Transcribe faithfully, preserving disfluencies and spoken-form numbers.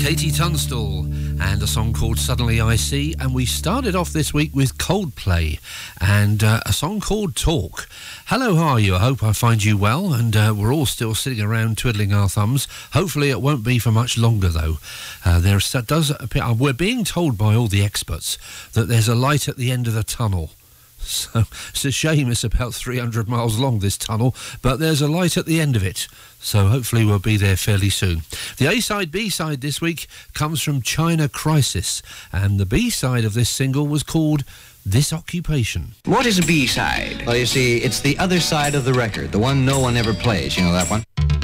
Katie Tunstall and a song called Suddenly I See, and we started off this week with Coldplay and uh, a song called Talk. Hello, how are you? I hope I find you well, and uh, we're all still sitting around twiddling our thumbs. Hopefully it won't be for much longer, though. Uh, there does appear, we're being told by all the experts that there's a light at the end of the tunnel. So it's a shame it's about three hundred miles long, this tunnel, but there's a light at the end of it. So hopefully we'll be there fairly soon. The A-side, B-side this week comes from China Crisis, and the B-side of this single was called This Occupation. What is a B-side? Well, you see, it's the other side of the record, the one no one ever plays. You know that one?